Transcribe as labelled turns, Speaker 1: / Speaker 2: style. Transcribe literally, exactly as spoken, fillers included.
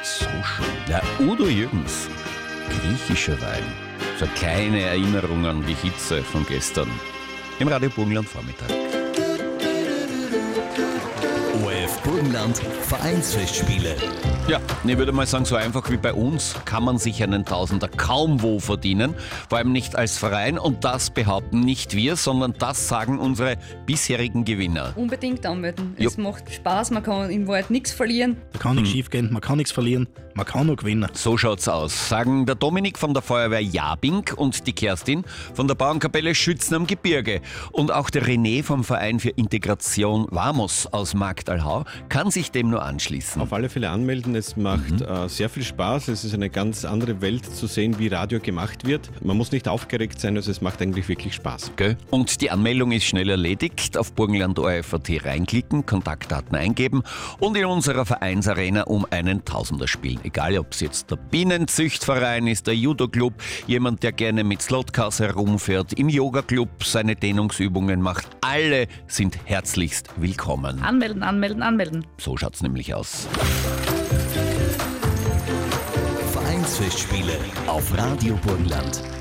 Speaker 1: so schön. Der Udo Jürgens, griechischer Wein. So kleine Erinnerung an die Hitze von gestern. Im Radio Burgenland Vormittag.
Speaker 2: O R F Burgenland Vereinsfestspiele.
Speaker 1: Ja, ich würde mal sagen, so einfach wie bei uns kann man sich einen Tausender kaum wo verdienen. Vor allem nicht als Verein, und das behaupten nicht wir, sondern das sagen unsere bisherigen Gewinner.
Speaker 3: Unbedingt anmelden.
Speaker 1: Jo.
Speaker 3: Es macht Spaß, man kann im Wald nichts verlieren.
Speaker 4: Da kann nichts schief gehen, man kann nichts verlieren, man kann nur gewinnen.
Speaker 1: So schaut's aus, sagen der Dominik von der Feuerwehr Jabing und die Kerstin von der Bauernkapelle Schützen am Gebirge. Und auch der René vom Verein für Integration Vamos aus Magdalhau kann sich dem nur anschließen.
Speaker 5: Auf alle Fälle anmelden, es macht mhm. äh, sehr viel Spaß, es ist eine ganz andere Welt zu sehen, wie Radio gemacht wird. Man muss nicht aufgeregt sein, also es macht eigentlich wirklich Spaß.
Speaker 1: Okay. Und die Anmeldung ist schnell erledigt, auf burgenland punkt o r f punkt a t reinklicken, Kontaktdaten eingeben und in unserer Vereinsarena um einen Tausender spielen. Egal, ob es jetzt der Bienenzüchtverein ist, der Judo-Club, jemand, der gerne mit Slotcars herumfährt, im Yoga-Club seine Dehnungsübungen macht. Alle sind herzlichst willkommen.
Speaker 3: Anmelden, anmelden, anmelden.
Speaker 1: So schaut's nämlich aus.
Speaker 2: Vereinsfestspiele auf Radio Burgenland.